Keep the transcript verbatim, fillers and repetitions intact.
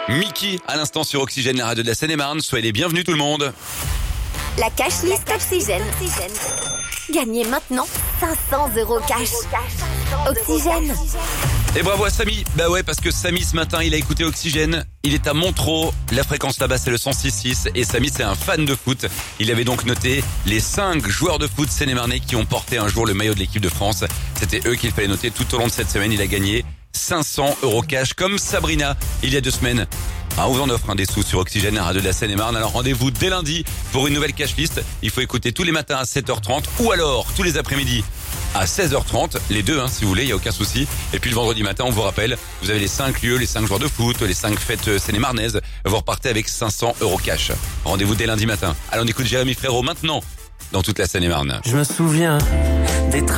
Mickey, à l'instant sur Oxygène, la radio de la Seine-et-Marne. Soyez les bienvenus tout le monde. La cash list Oxygène. Gagnez maintenant cinq cents euros cash. Oxygène. Et bravo à Samy. Bah ouais, parce que Samy ce matin, il a écouté Oxygène. Il est à Montreux. La fréquence là-bas, c'est le cent six virgule six. Et Samy, c'est un fan de foot. Il avait donc noté les cinq joueurs de foot seine-et-marnais qui ont porté un jour le maillot de l'équipe de France. C'était eux qu'il fallait noter tout au long de cette semaine. Il a gagné cinq cents euros cash, comme Sabrina, il y a deux semaines. Ah, on vous en offre un des sous sur Oxygène, la radio de la Seine-et-Marne. Alors rendez-vous dès lundi pour une nouvelle cash list. Il faut écouter tous les matins à sept heures trente ou alors tous les après-midi à seize heures trente. Les deux, hein, si vous voulez, il n'y a aucun souci. Et puis le vendredi matin, on vous rappelle, vous avez les cinq lieux, les cinq joueurs de foot, les cinq fêtes seine-et-marnaises. Vous repartez avec cinq cents euros cash. Rendez-vous dès lundi matin. Alors on écoute Jérémy Frérot maintenant dans toute la Seine-et-Marne. Je me souviens des